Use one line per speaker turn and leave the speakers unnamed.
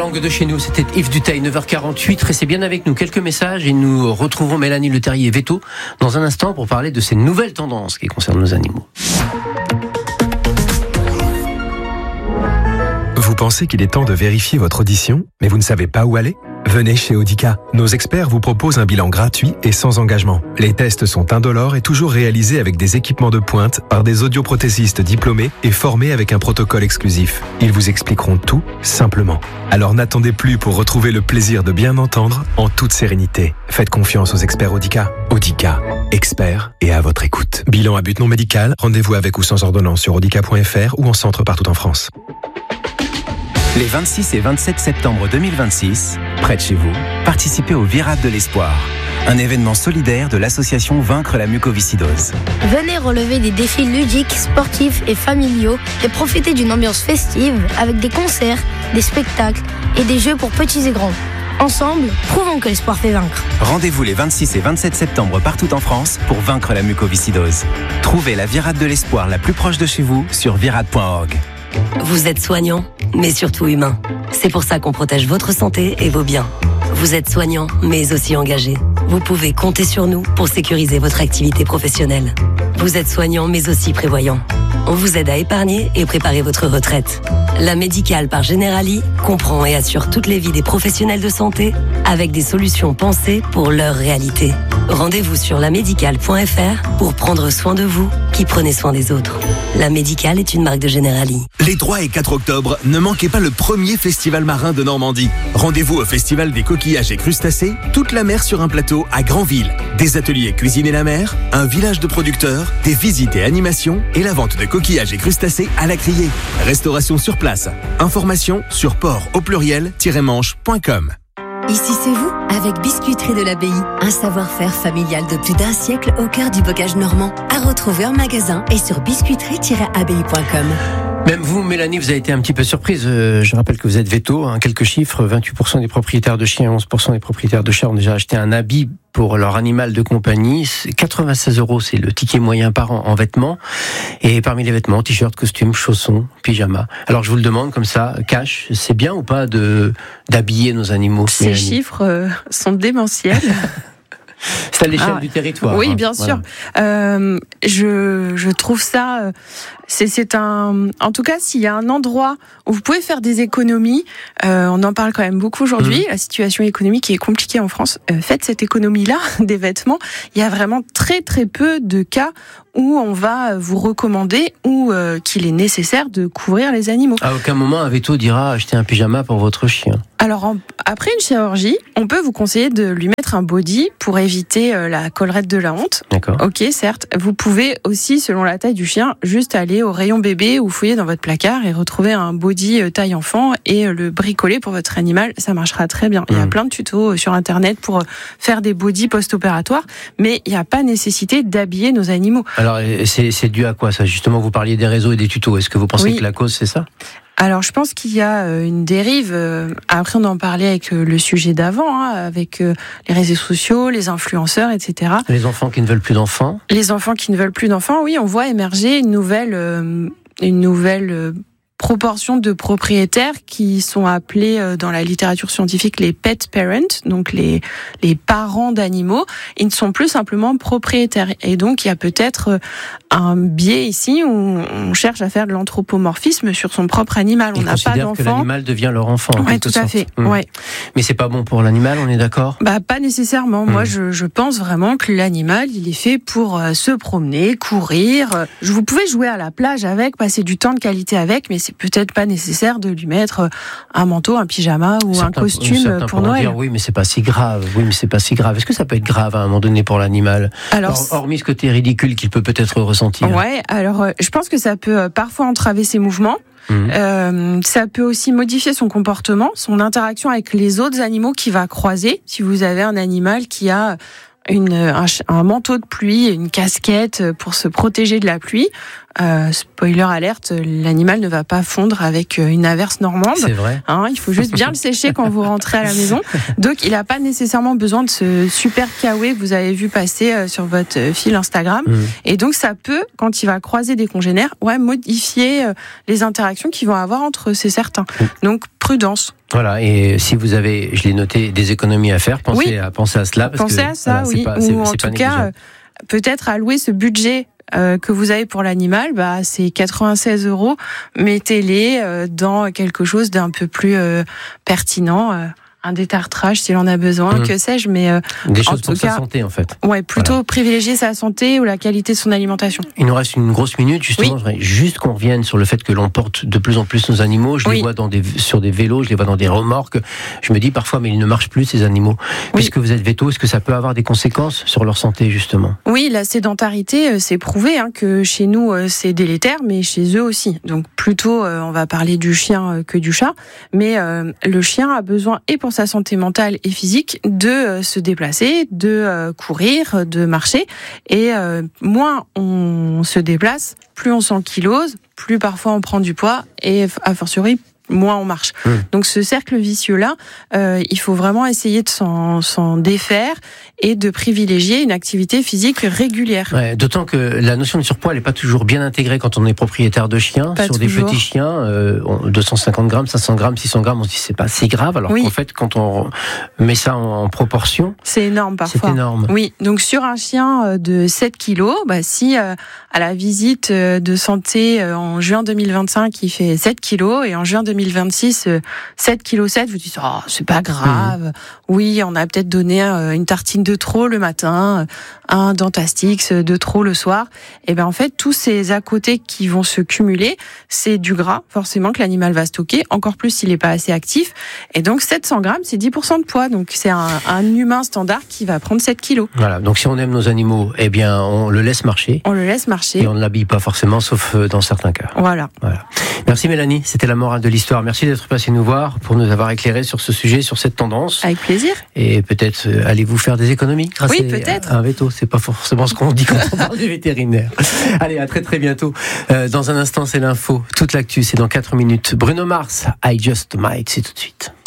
langue de chez nous, c'était Yves Duteil, 9h48. Restez bien avec nous, quelques messages et nous retrouverons Mélanie Le Terrier et Veto dans un instant pour parler de ces nouvelles tendances qui concernent nos animaux.
Vous pensez qu'il est temps de vérifier votre audition, mais vous ne savez pas où aller ? Venez chez Audica. Nos experts vous proposent un bilan gratuit et sans engagement. Les tests sont indolores et toujours réalisés avec des équipements de pointe par des audioprothésistes diplômés et formés avec un protocole exclusif. Ils vous expliqueront tout simplement. Alors n'attendez plus pour retrouver le plaisir de bien entendre en toute sérénité. Faites confiance aux experts Audica. Audica, experts et à votre écoute. Bilan à but non médical, rendez-vous avec ou sans ordonnance sur audica.fr ou en centre partout en France.
Les 26 et 27 septembre 2026, près de chez vous, participez au Virade de l'Espoir, un événement solidaire de l'association Vaincre la mucoviscidose.
Venez relever des défis ludiques, sportifs et familiaux et profiter d'une ambiance festive avec des concerts, des spectacles et des jeux pour petits et grands. Ensemble, prouvons que l'espoir fait vaincre.
Rendez-vous les 26 et 27 septembre partout en France pour vaincre la mucoviscidose. Trouvez la Virade de l'Espoir la plus proche de chez vous sur virade.org.
Vous êtes soignant, mais surtout humain. C'est pour ça qu'on protège votre santé et vos biens. Vous êtes soignant, mais aussi engagé. Vous pouvez compter sur nous pour sécuriser votre activité professionnelle. Vous êtes soignant, mais aussi prévoyant. On vous aide à épargner et préparer votre retraite. La Médicale par Generali comprend et assure toutes les vies des professionnels de santé avec des solutions pensées pour leur réalité. Rendez-vous sur lamédicale.fr pour prendre soin de vous qui prenez soin des autres. La Médicale est une marque de Generali.
Les 3 et 4 octobre, ne manquez pas le premier festival marin de Normandie. Rendez-vous au Festival des coquillages et crustacés, toute la mer sur un plateau à Granville. Des ateliers cuisine et la mer, un village de producteurs, des visites et animations et la vente de coquillages et crustacés à la criée. Restauration sur place. Informations sur port-manche.com.
Ici c'est vous, avec Biscuiterie de l'Abbaye. Un savoir-faire familial de plus d'un siècle au cœur du bocage normand. À retrouver en magasin et sur biscuiterie-abbaye.com.
Même vous, Mélanie, vous avez été un petit peu surprise. Je rappelle que vous êtes veto. Quelques chiffres, 28% des propriétaires de chiens et 11% des propriétaires de chats ont déjà acheté un habit pour leur animal de compagnie. 96 €, c'est le ticket moyen par an en vêtements. Et parmi les vêtements, t-shirts, costumes, chaussons, pyjamas. Alors je vous le demande comme ça, cash, c'est bien ou pas d'habiller nos animaux,
Ces
Mélanie?
chiffres sont démentiels.
C'est à l'échelle du territoire.
Oui, bien sûr. Je trouve ça... C'est un... En tout cas, s'il y a un endroit où vous pouvez faire des économies, on en parle quand même beaucoup aujourd'hui, la situation économique est compliquée en France. Faites cette économie-là des vêtements. Il y a vraiment très très peu de cas où on va vous recommander ou qu'il est nécessaire de couvrir les animaux.
À aucun moment un veto dira acheter un pyjama pour votre chien.
Alors, après une chirurgie, on peut vous conseiller de lui mettre un body pour éviter la collerette de la honte.
D'accord.
Ok, certes. Vous pouvez aussi, selon la taille du chien, juste aller au rayon bébé ou fouiller dans votre placard et retrouver un body taille enfant et le bricoler pour votre animal. Ça marchera très bien. Il y a plein de tutos sur Internet pour faire des bodys post-opératoires, mais il n'y a pas nécessité d'habiller nos animaux.
Alors, c'est dû à quoi ça? Justement, vous parliez des réseaux et des tutos. Est-ce que vous pensez que la cause, c'est ça?
Alors, je pense qu'il y a une dérive. Après, on en parlait avec le sujet d'avant, avec les réseaux sociaux, les influenceurs, etc.
Les enfants qui ne veulent plus d'enfants.
Les enfants qui ne veulent plus d'enfants, oui, on voit émerger une nouvelle proportion de propriétaires qui sont appelés dans la littérature scientifique les pet parents, donc les parents d'animaux. Ils ne sont plus simplement propriétaires. Et donc, il y a peut-être un biais ici où on cherche à faire de l'anthropomorphisme sur son propre animal. On n'a pas d'enfant.
Que l'animal devient leur enfant.
Oui, tout à fait. Ouais.
Mais c'est pas bon pour l'animal, on est d'accord?
Pas nécessairement. Moi, je pense vraiment que l'animal, il est fait pour se promener, courir. Vous pouvez jouer à la plage avec, passer du temps de qualité avec, mais c'est peut-être pas nécessaire de lui mettre un manteau, un pyjama ou un costume pour Noël.
Dire, oui, mais c'est pas si grave. Est-ce que ça peut être grave à un moment donné pour l'animal? Alors, hormis ce côté ridicule qu'il peut peut-être ressentir.
Ouais, alors je pense que ça peut parfois entraver ses mouvements. Ça peut aussi modifier son comportement, son interaction avec les autres animaux qu'il va croiser. Si vous avez un animal qui a un manteau de pluie, une casquette pour se protéger de la pluie, spoiler alerte, l'animal ne va pas fondre avec une averse normande.
C'est vrai.
Il faut juste bien le sécher quand vous rentrez à la maison. Donc, il n'a pas nécessairement besoin de ce super kawaii que vous avez vu passer sur votre fil Instagram. Et donc, ça peut, quand il va croiser des congénères, modifier les interactions qu'ils vont avoir entre ces certains. Donc, prudence.
Voilà, et si vous avez, je l'ai noté, des économies à faire, pensez à cela.
Pensez à ça, oui. Ou en tout cas, peut-être allouer ce budget que vous avez pour l'animal, c'est 96 €. Mettez-les dans quelque chose d'un peu plus pertinent. Un détartrage s'il en a besoin, que sais-je, mais
des choses pour sa santé en fait.
Ouais, plutôt privilégier sa santé ou la qualité de son alimentation.
Il nous reste une grosse minute, justement. Je voudrais juste qu'on revienne sur le fait que l'on porte de plus en plus nos animaux. Je les vois sur des vélos, je les vois dans des remorques. Je me dis parfois, mais ils ne marchent plus ces animaux. Puisque vous êtes véto, est-ce que ça peut avoir des conséquences sur leur santé justement ?
Oui, la sédentarité, c'est prouvé que chez nous c'est délétère, mais chez eux aussi. Donc plutôt, on va parler du chien que du chat, mais le chien a besoin et pour sa santé mentale et physique de se déplacer, de courir, de marcher. Et moins on se déplace, plus on s'ankylose, plus parfois on prend du poids et a fortiori moins on marche. Donc ce cercle vicieux-là, il faut vraiment essayer de s'en défaire et de privilégier une activité physique régulière.
Ouais, d'autant que la notion de surpoids, elle n'est pas toujours bien intégrée quand on est propriétaire de chiens. Sur des petits chiens, 250 grammes, 500 grammes, 600 grammes, on se dit c'est pas si grave, alors qu'en fait, quand on met ça en proportion...
C'est énorme parfois.
C'est énorme.
Oui, donc sur un chien de 7 kilos, si à la visite de santé en juin 2025, il fait 7 kilos, et en juin 2026, 7 kg 7, vous dites, c'est pas grave. Oui, on a peut-être donné une tartine de trop le matin, un Dentastix de trop le soir. Et en fait, tous ces à côté qui vont se cumuler, c'est du gras, forcément, que l'animal va stocker, encore plus s'il n'est pas assez actif. Et donc, 700 grammes, c'est 10% de poids. Donc, c'est un humain standard qui va prendre 7 kilos.
Voilà. Donc, si on aime nos animaux, on le laisse marcher.
On le laisse marcher.
Et on ne l'habille pas forcément, sauf dans certains cas.
Voilà.
Merci Mélanie, c'était la morale de l'histoire. Merci d'être passée nous voir pour nous avoir éclairé sur ce sujet, sur cette tendance.
Avec plaisir.
Et peut-être allez-vous faire des économies grâce à un veto. C'est pas forcément ce qu'on dit quand on parle des vétérinaires. Allez, à très très bientôt. Dans un instant, c'est l'info. Toute l'actu, c'est dans 4 minutes. Bruno Mars, I Just Might, c'est tout de suite.